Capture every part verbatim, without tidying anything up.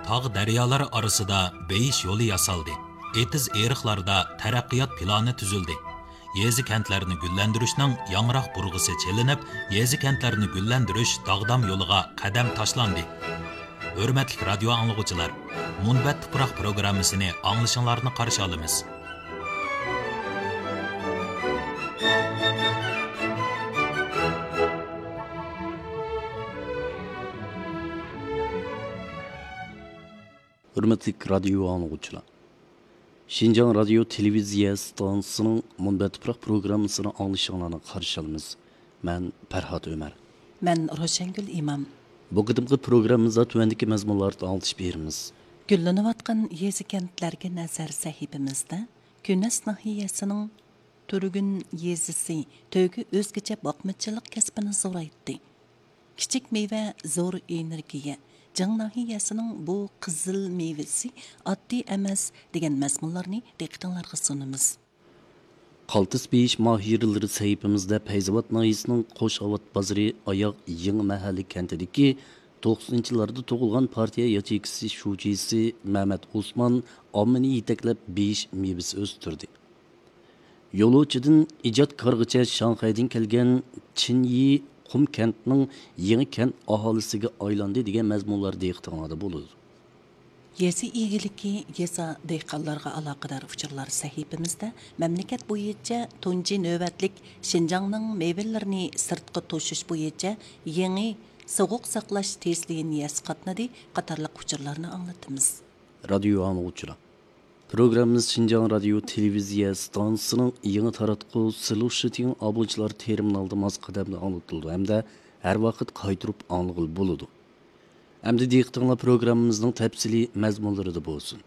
tağ daryolar orasida beyish yo'li yasaldi. Etiz eriqlarda taraqqiyot plani tuzildi. Yezi kentlarini gullantirishning yangroq burg'isi chelinib, yezi kentlarini gullantirish dog'dam yo'liga qadam tashlandi. Hurmatli radio anglag'uvchilar, Munbat tuproq programmasini anglashinglarni qarshi olamiz. Hürmetli radyo anlıqçılar. Şinjan Radyo Televiziya Stansiyasının Munbat tuproq programmasını anglashinglarni qarshi olamiz. Men Farhod Ömer. Men Roshangul Imam. Bu qadimgi programmamizda tuvandagi mazmunlarni anglashib beramiz. Gullanayotgan yezi kentlarga nazar sahifamizda Kunas nahiyasining Turgun yezisi to'gi o'zgacha boqmachilik kasbini zo'raytdi. Kichik meva zo'r energiya. Jang nahiyasining bu qizil mevasi oddiy emas degan mazmunlarni diqqatingizga sunamiz. Qaltis beyish mahirlari sahifamizda Payzavot nahiyasining Qo'shavot bozori oyoq Yangi mahalli kentidagi to'qsoninchi yillarda tug'ilgan partiya yachekisi shujisi Mehmet Osman ommani yetaklab beyish mevasi o'stirdi. Yo'lovchidan ijod qarg'icha Shanxaydan kelgan Chinyi Qum kentning yangi kent aholisiga aylandi degan mazmunlar diqqatingizda bo'ladi. Yezi egiligi yesa dehqonlarga aloqador uchurlar sahifamizda mamlakat bo'yicha tunji navbatlik Shinjongning mevalarini sirtqa to'shish bo'yicha yangi sovuq saqlash tezligini yasqatnadi qatorliq uchurlarni anglatamiz. Radio anglag'uvchilar. Programmamiz Şinjan Radyo Televiziya Stansiyasining yangi taratquv Solution obuchilar terminalida mos qadamda anlatildi hamda har vaqt qaytirib anglag'il bo'ladi. Hamda diqqatinglar programmamizning tafsili mazmunlarida bo'lsin.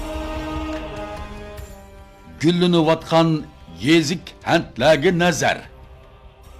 Güllanayotgan yezik kentlarga nazar.